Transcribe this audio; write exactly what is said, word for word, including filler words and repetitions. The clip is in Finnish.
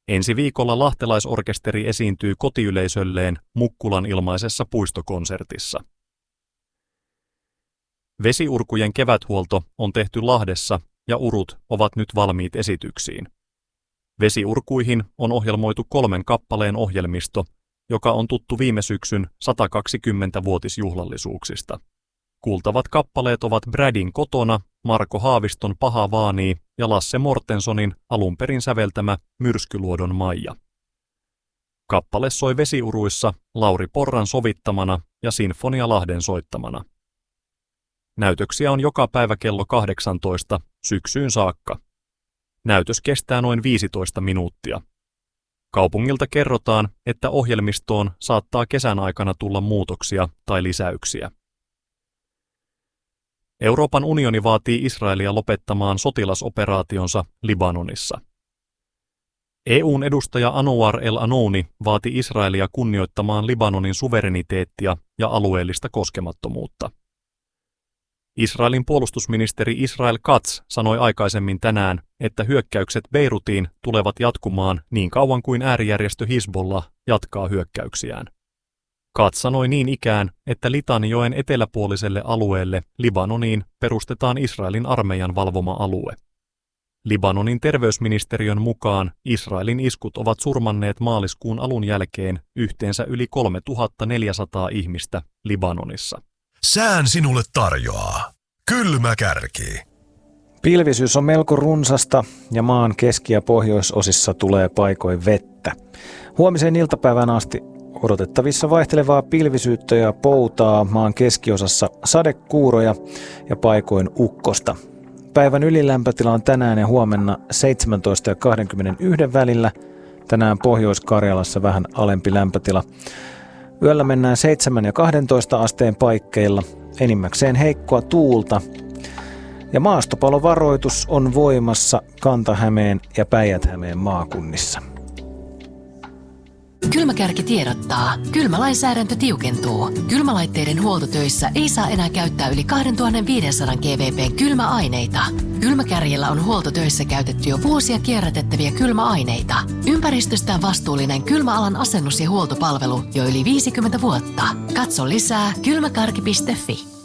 Ensi viikolla lahtelaisorkesteri esiintyy kotiyleisölleen Mukkulan ilmaisessa puistokonsertissa. Vesiurkujen keväthuolto on tehty Lahdessa ja urut ovat nyt valmiit esityksiin. Vesiurkuihin on ohjelmoitu kolmen kappaleen ohjelmisto, joka on tuttu viime syksyn satakaksikymmentävuotisjuhlallisuuksista. Kuultavat kappaleet ovat Bradin Kotona, Marko Haaviston Paha vaanii ja Lasse Mortensonin alun perin säveltämä Myrskyluodon Maija. Kappale soi vesiuruissa Lauri Porran sovittamana ja Sinfonia Lahden soittamana. Näytöksiä on joka päivä kello kahdeksantoista syksyyn saakka. Näytös kestää noin viisitoista minuuttia. Kaupungilta kerrotaan, että ohjelmistoon saattaa kesän aikana tulla muutoksia tai lisäyksiä. Euroopan unioni vaatii Israelia lopettamaan sotilasoperaationsa Libanonissa. E U:n edustaja Anouar El-Anouni vaati Israelia kunnioittamaan Libanonin suvereniteettia ja alueellista koskemattomuutta. Israelin puolustusministeri Israel Katz sanoi aikaisemmin tänään, että hyökkäykset Beirutiin tulevat jatkumaan niin kauan kuin äärijärjestö Hizbollah jatkaa hyökkäyksiään. Katz sanoi niin ikään, että Litanijoen eteläpuoliselle alueelle Libanoniin perustetaan Israelin armeijan valvoma alue. Libanonin terveysministeriön mukaan Israelin iskut ovat surmanneet maaliskuun alun jälkeen yhteensä yli kolmetuhattaneljäsataa ihmistä Libanonissa. Sään sinulle tarjoaa Kylmä Kärki. Pilvisyys on melko runsasta ja maan keski- ja pohjoisosissa tulee paikoin vettä. Huomiseen iltapäivän asti odotettavissa vaihtelevaa pilvisyyttä ja poutaa, maan keskiosassa sadekuuroja ja paikoin ukkosta. Päivän ylilämpötila on tänään ja huomenna seitsemäntoista ja kaksikymmentäyksi välillä. Tänään Pohjois-Karjalassa vähän alempi lämpötila. Yöllä mennään seitsemän ja kahdentoista asteen paikkeilla, enimmäkseen heikkoa tuulta. Ja maastopalovaroitus on voimassa Kanta-Hämeen ja Päijät-Hämeen maakunnissa. Kylmäkärki tiedottaa. Kylmälainsäädäntö tiukentuu. Kylmälaitteiden huoltotöissä ei saa enää käyttää yli kaksituhattaviisisataa keVP:n kylmäaineita. Kylmäkärjellä on huoltotöissä käytetty jo vuosia kierrätettäviä kylmäaineita. Ympäristöstään vastuullinen kylmäalan asennus- ja huoltopalvelu jo yli viisikymmentä vuotta. Katso lisää kylmäkarki piste fi.